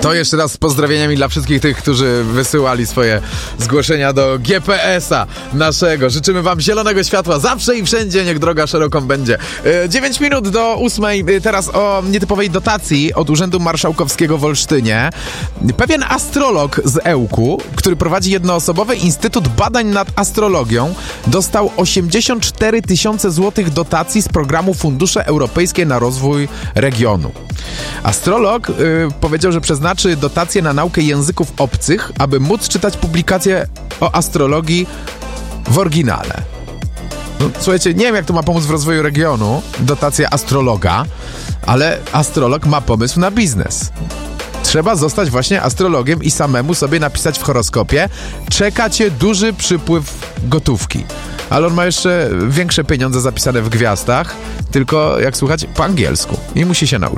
To jeszcze raz z pozdrowieniami dla wszystkich tych, którzy wysyłali swoje zgłoszenia do GPS-a naszego. Życzymy wam zielonego światła zawsze i wszędzie, niech droga szeroką będzie. 9 minut do 8. Teraz o nietypowej dotacji od Urzędu Marszałkowskiego w Olsztynie. Pewien astrolog z Ełku, który prowadzi jednoosobowy Instytut Badań nad Astrologią, dostał 84 000 złotych dotacji z programu Fundusze Europejskie na rozwój regionu. Astrolog powiedział, że przeznaczy dotacje na naukę języków obcych, aby móc czytać publikacje o astrologii w oryginale. No, słuchajcie, nie wiem, jak to ma pomóc w rozwoju regionu, dotacja astrologa, ale astrolog ma pomysł na biznes. Trzeba zostać właśnie astrologiem i samemu sobie napisać w horoskopie: czeka cię duży przypływ gotówki. Ale on ma jeszcze większe pieniądze zapisane w gwiazdach, tylko jak słuchać po angielsku i musi się nauczyć.